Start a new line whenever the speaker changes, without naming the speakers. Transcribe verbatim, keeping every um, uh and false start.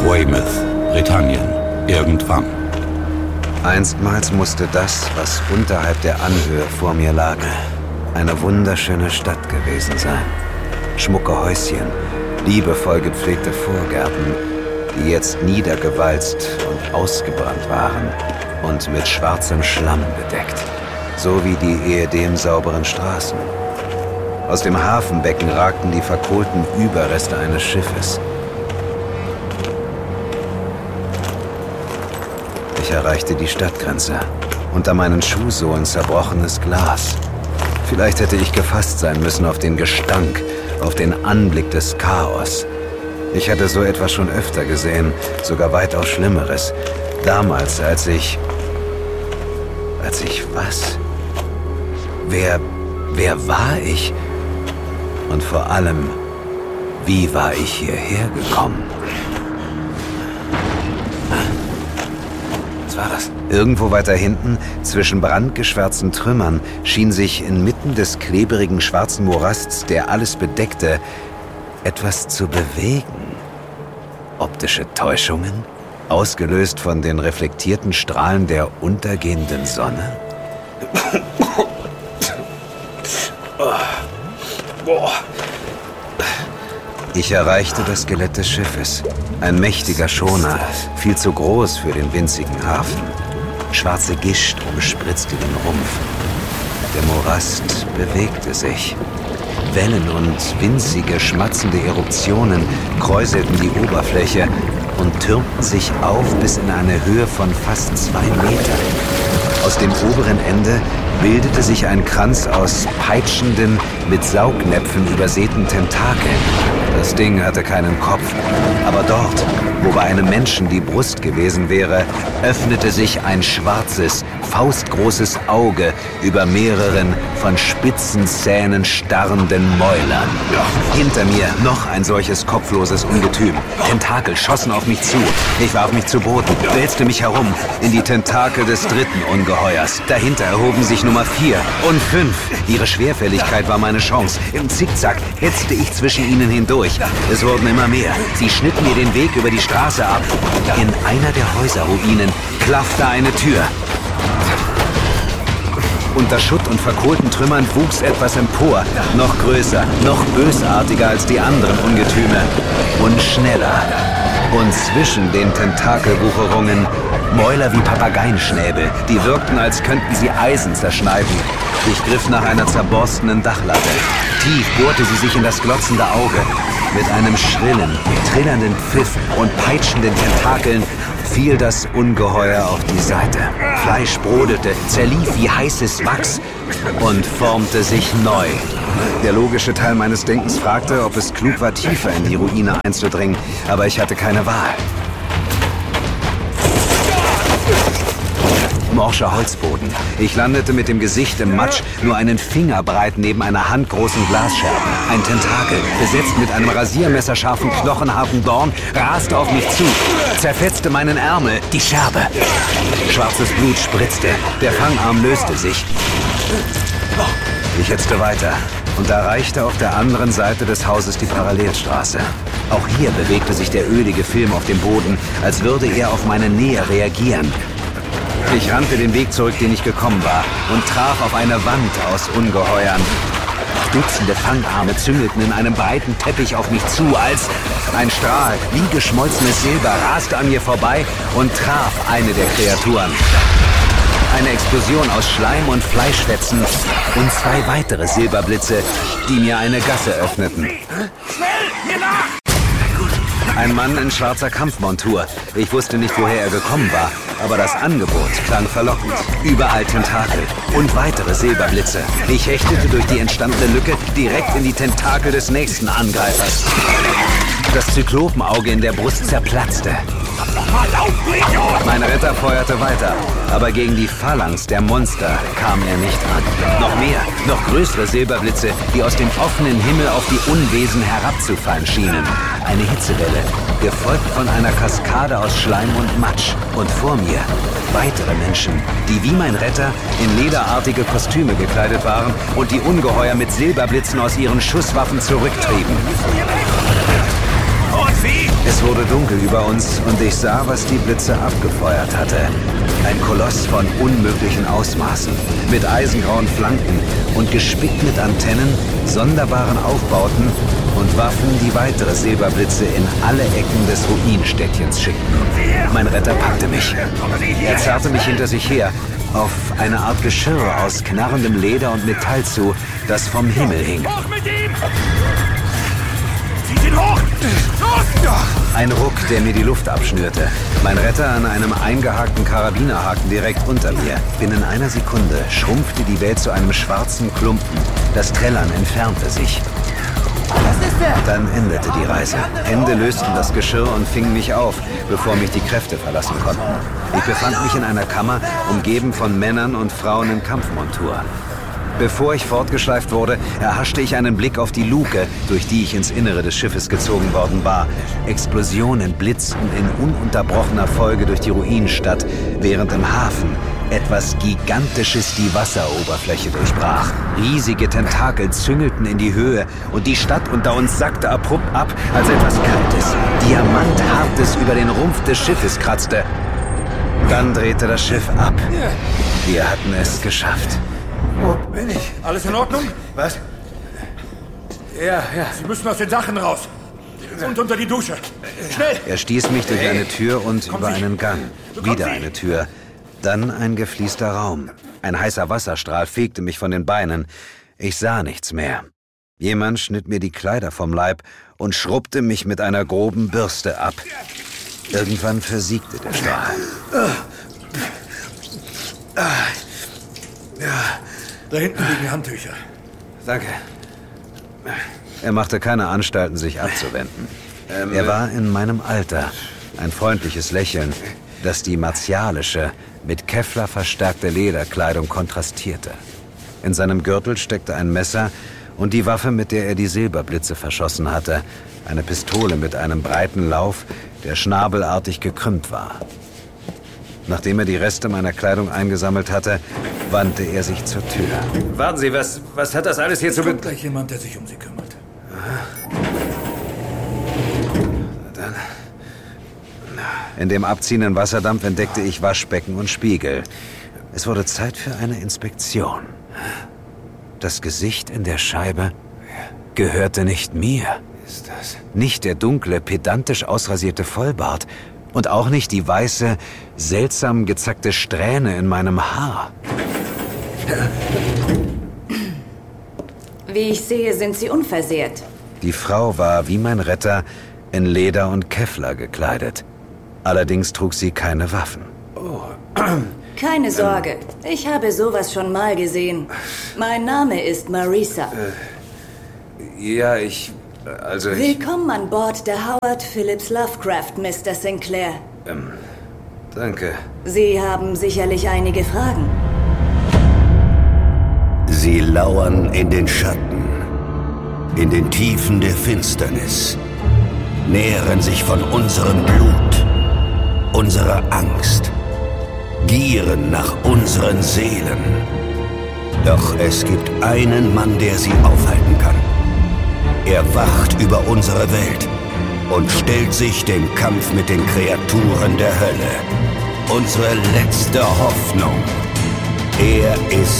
Weymouth, Britannien. Irgendwann.
Einstmals musste das, was unterhalb der Anhöhe vor mir lag, eine wunderschöne Stadt gewesen sein. Schmucke Häuschen, liebevoll gepflegte Vorgärten, die jetzt niedergewalzt und ausgebrannt waren und mit schwarzem Schlamm bedeckt, so wie die ehedem sauberen Straßen. Aus dem Hafenbecken ragten die verkohlten Überreste eines Schiffes. Ich erreichte die Stadtgrenze. Unter meinen Schuhsohlen zerbrochenes Glas. Vielleicht hätte ich gefasst sein müssen auf den Gestank, auf den Anblick des Chaos. Ich hatte so etwas schon öfter gesehen, sogar weitaus Schlimmeres. Damals, als ich... Als ich was? Wer... Wer war ich? Und vor allem, wie war ich hierher gekommen? Was war das? Irgendwo weiter hinten, zwischen brandgeschwärzten Trümmern, schien sich inmitten des klebrigen schwarzen Morasts, der alles bedeckte, etwas zu bewegen. Optische Täuschungen? Ausgelöst von den reflektierten Strahlen der untergehenden Sonne? Ich erreichte das Skelett des Schiffes. Ein mächtiger Schoner, viel zu groß für den winzigen Hafen. Schwarze Gischt umspritzte den Rumpf. Der Morast bewegte sich. Wellen und winzige, schmatzende Eruptionen kräuselten die Oberfläche und türmten sich auf bis in eine Höhe von fast zwei Metern. Aus dem oberen Ende bildete sich ein Kranz aus peitschenden, mit Saugnäpfen übersäten Tentakeln. Das Ding hatte keinen Kopf, aber dort, wo bei einem Menschen die Brust gewesen wäre, öffnete sich ein schwarzes, faustgroßes Auge über mehreren von spitzen Zähnen starrenden Mäulern. Hinter mir noch ein solches kopfloses Ungetüm. Tentakel schossen auf mich zu. Ich warf mich zu Boden, wälzte mich herum in die Tentakel des dritten Ungeheuers. Dahinter erhoben sich Nummer vier und fünf. Ihre Schwerfälligkeit war meine Chance. Im Zickzack hetzte ich zwischen ihnen hindurch. Es wurden immer mehr. Sie schnitten mir den Weg über die Straße ab. In einer der Häuserruinen klaffte eine Tür. Unter Schutt und verkohlten Trümmern wuchs etwas empor. Noch größer, noch bösartiger als die anderen Ungetüme. Und schneller. Und zwischen den Tentakelwucherungen Mäuler wie Papageienschnäbel, die wirkten, als könnten sie Eisen zerschneiden. Ich griff nach einer zerborstenen Dachlatte. Tief bohrte sie sich in das glotzende Auge. Mit einem schrillen, trillernden Pfiff und peitschenden Tentakeln fiel das Ungeheuer auf die Seite. Fleisch brodelte, zerlief wie heißes Wachs und formte sich neu. Der logische Teil meines Denkens fragte, ob es klug war, tiefer in die Ruine einzudringen, aber ich hatte keine Wahl. Morscher Holzboden. Ich landete mit dem Gesicht im Matsch, nur einen Finger breit neben einer handgroßen Glasscherbe. Ein Tentakel, besetzt mit einem rasiermesserscharfen, knochenharten Dorn, raste auf mich zu, zerfetzte meinen Ärmel, die Scherbe. Schwarzes Blut spritzte, der Fangarm löste sich. Ich hetzte weiter und erreichte auf der anderen Seite des Hauses die Parallelstraße. Auch hier bewegte sich der ölige Film auf dem Boden, als würde er auf meine Nähe reagieren. Ich rannte den Weg zurück, den ich gekommen war, und traf auf eine Wand aus Ungeheuern. Dutzende Fangarme züngelten in einem breiten Teppich auf mich zu, als ein Strahl wie geschmolzenes Silber raste an mir vorbei und traf eine der Kreaturen. Eine Explosion aus Schleim und Fleischfetzen und zwei weitere Silberblitze, die mir eine Gasse öffneten.
Schnell, mir nach!
Ein Mann in schwarzer Kampfmontur. Ich wusste nicht, woher er gekommen war, aber das Angebot klang verlockend. Überall Tentakel und weitere Silberblitze. Ich hechtete durch die entstandene Lücke direkt in die Tentakel des nächsten Angreifers. Das Zyklopenauge in der Brust zerplatzte. Mein Retter feuerte weiter, aber gegen die Phalanx der Monster kam er nicht an. Noch mehr, noch größere Silberblitze, die aus dem offenen Himmel auf die Unwesen herabzufallen schienen. Eine Hitzewelle, gefolgt von einer Kaskade aus Schleim und Matsch. Und vor mir weitere Menschen, die wie mein Retter in lederartige Kostüme gekleidet waren und die Ungeheuer mit Silberblitzen aus ihren Schusswaffen zurücktrieben.
Und wie?
Es Es wurde dunkel über uns und ich sah, was die Blitze abgefeuert hatte. Ein Koloss von unmöglichen Ausmaßen, mit eisengrauen Flanken und gespickt mit Antennen, sonderbaren Aufbauten und Waffen, die weitere Silberblitze in alle Ecken des Ruinenstädtchens schickten. Mein Retter packte mich. Er zerrte mich hinter sich her, auf eine Art Geschirr aus knarrendem Leder und Metall zu, das vom Himmel hing.
Hoch mit ihm! Zieh ihn hoch! Los!
Ein Ruck, der mir die Luft abschnürte. Mein Retter an einem eingehakten Karabinerhaken direkt unter mir. Binnen einer Sekunde schrumpfte die Welt zu einem schwarzen Klumpen. Das Trällern entfernte sich. Dann endete die Reise. Hände lösten das Geschirr und fingen mich auf, bevor mich die Kräfte verlassen konnten. Ich befand mich in einer Kammer, umgeben von Männern und Frauen in Kampfmontur. Bevor ich fortgeschleift wurde, erhaschte ich einen Blick auf die Luke, durch die ich ins Innere des Schiffes gezogen worden war. Explosionen blitzten in ununterbrochener Folge durch die Ruinenstadt, während im Hafen etwas Gigantisches die Wasseroberfläche durchbrach. Riesige Tentakel züngelten in die Höhe und die Stadt unter uns sackte abrupt ab, als etwas Kaltes, Diamanthartes über den Rumpf des Schiffes kratzte. Dann drehte das Schiff ab. Wir hatten es geschafft.
Wo bin ich? Alles in Ordnung?
Was? Ja, ja.
Sie müssen aus den Sachen raus. Und unter die Dusche. Schnell!
Er stieß mich durch eine Tür und
Kommen
über
Sie.
einen Gang.
Bekommen
Wieder
Sie.
eine Tür. Dann ein gefließter Raum. Ein heißer Wasserstrahl fegte mich von den Beinen. Ich sah nichts mehr. Jemand schnitt mir die Kleider vom Leib und schrubbte mich mit einer groben Bürste ab. Irgendwann versiegte der Strahl.
Da hinten liegen Handtücher.
Danke. Er machte keine Anstalten, sich abzuwenden. Er war in meinem Alter. Ein freundliches Lächeln, das die martialische, mit Kevlar verstärkte Lederkleidung kontrastierte. In seinem Gürtel steckte ein Messer und die Waffe, mit der er die Silberblitze verschossen hatte. Eine Pistole mit einem breiten Lauf, der schnabelartig gekrümmt war. Nachdem er die Reste meiner Kleidung eingesammelt hatte, wandte er sich zur Tür.
Warten Sie, was, was hat das alles hier zu
Es kommt
bedeuten?
gleich jemand, der sich um sie kümmert.
Dann. In dem abziehenden Wasserdampf entdeckte ich Waschbecken und Spiegel. Es wurde Zeit für eine Inspektion. Das Gesicht in der Scheibe gehörte nicht mir.
Ist das?
Nicht der dunkle, pedantisch ausrasierte Vollbart und auch nicht die weiße, seltsam gezackte Strähne in meinem Haar.
Wie ich sehe, sind Sie unversehrt.
Die Frau war, wie mein Retter, in Leder und Kevlar gekleidet. Allerdings trug sie keine Waffen.
Keine Sorge, ich habe sowas schon mal gesehen. Mein Name ist Marisa.
Ja, ich... Also ich...
Willkommen an Bord der Howard Phillips Lovecraft, Mister Sinclair.
Danke.
Sie haben sicherlich einige Fragen.
Sie lauern in den Schatten, in den Tiefen der Finsternis, nähren sich von unserem Blut, unserer Angst, gieren nach unseren Seelen. Doch es gibt einen Mann, der sie aufhalten kann. Er wacht über unsere Welt und stellt sich dem Kampf mit den Kreaturen der Hölle. Unsere letzte Hoffnung. Er ist